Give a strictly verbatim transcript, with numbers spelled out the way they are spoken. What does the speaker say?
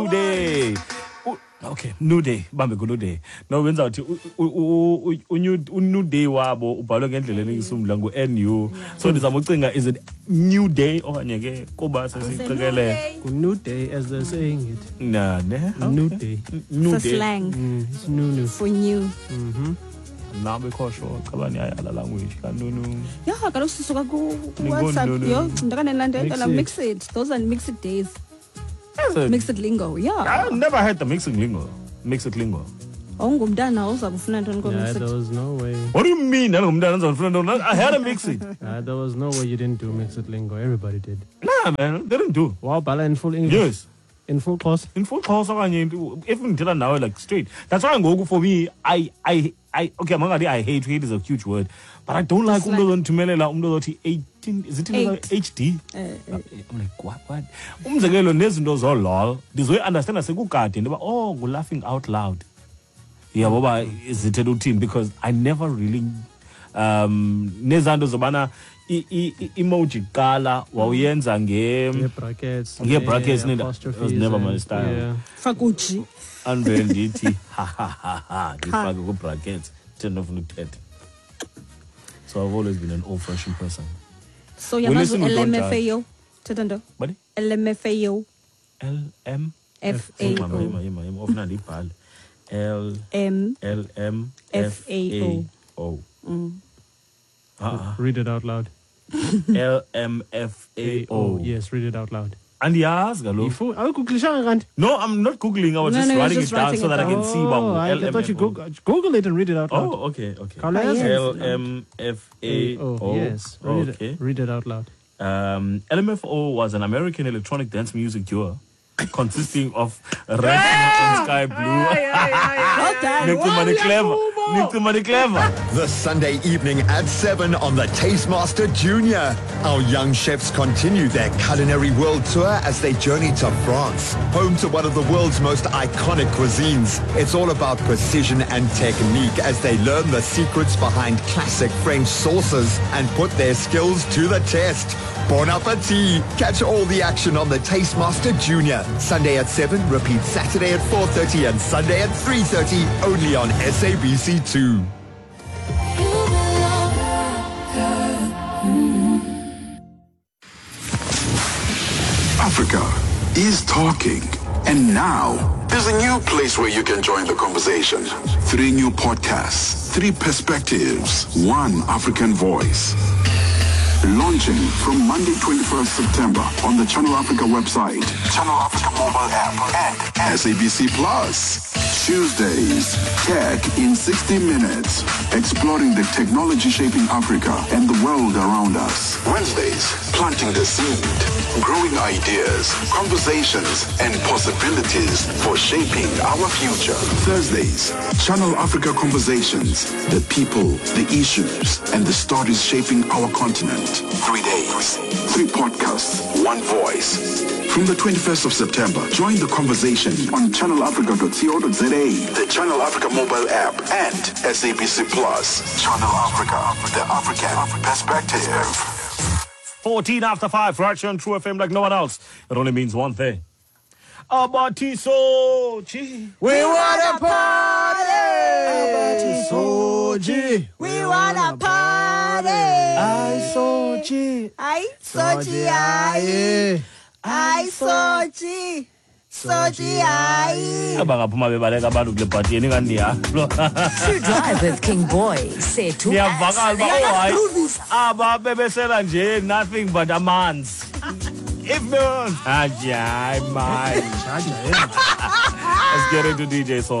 Day. Okay, New Day. Bambe ku New Day. No wenza uthi u New Day wabo ubhalwe ngendlela enisumdla ngo N U. So ndizama ucinga is it New Day okanye ke kuba sesiqekele ku New Day as they're saying it. Nah, ne. New Day. New Day. Slang. Mm, it's new new. For new. Mhm. Now because sure kabani ayala language kanunu. Yeah, kaloku sisuka ku WhatsApp yo ndakanenlandela mix it. Those are mixed days. Mixed lingo, yeah. I never heard the mixing lingo. Mixed lingo. Awungumntana uzabufuna ntoni ko mixed? Yeah, there was no way. What do you mean? I had a mix it. Uh, there was no way you didn't do mixed lingo. Everybody did. Nah, man, they didn't do. Wow, Bala in full English. Yes. In full course. In full course, even till now, like straight. That's why I'm going for me. I, I, I. Okay, I'm gonna I hate. Hate is a huge word, but I don't like umdo to melela umdo to eighteen. Is it H D? Uh, uh, I'm like what? What? Umzekelo nezinto zo lol. Ndizoyi understand asekukade ndiba oh, we're laughing out loud. Yeah, boba is it a team because I never really um nezando zobana emoji kala wawuyenza nge brackets nge brackets nenda was never my style. Fakuchi. Unreal ndithi ha ha ha ha ngifake ku brackets ten of uthethe. So I've always been an old fashioned person. So yamazi L M F A O thetando. Bani? L M F A O. L M F A O. Yima yima yima ofuna ndibhale. L M L M F A O. O. Mm. Uh-uh. Read it out loud. L M F A O. Yes, read it out loud. And yes, galo. No, I'm not googling. I was no, just no, writing just it down writing so it that down. I can see. Oh, I, I thought you Google, Google it and read it out loud. Oh, okay, okay. Oh, yes. L M F A O. Oh, yes. Read, okay. it, read it out loud. Um, L M F O was an American electronic dance music duo consisting of Red and Sky Blue. Nick Money Clever. Nick Money Clever. The Sunday evening at seven on the Tastemaster Junior. Our young chefs continue their culinary world tour as they journey to France, home to one of the world's most iconic cuisines. It's all about precision and technique as they learn the secrets behind classic French sauces and put their skills to the test. Bon appetit! Catch all the action on the Tastemaster Junior. Sunday at seven, repeat Saturday at four thirty and Sunday at three thirty, only on S A B C two. Africa is talking. And now, there's a new place where you can join the conversation. Three new podcasts, three perspectives, one African voice. Launching from Monday, twenty-first September on the Channel Africa website, Channel Africa mobile app, and S A B C Plus. Tuesdays, Tech in sixty minutes, exploring the technology shaping Africa and the world around us. Wednesdays, planting the seed, growing ideas, conversations, and possibilities for shaping our future. Thursdays, Channel Africa Conversations, the people, the issues, and the stories shaping our continent. Three days, three podcasts, one voice. From the twenty-first of September, join the conversation on channel africa dot co dot za, the Channel Africa mobile app, and S A B C Plus. Channel Africa, the African perspective. fourteen after five, right here on True F M like no one else. It only means one thing. Abatiso, G. We wanna party! Abatiso, G. We wanna party! I saw G. I saw G. I I saw G. Soji I. Abangaphuma bebaleka abantu kule party yeni ngani ya. To drive with King Boy, say to Ngiyavakala ba oh hayi. Aba bebesela nje nothing but amanzi. If no, ajay man. Let's get into D J Soul.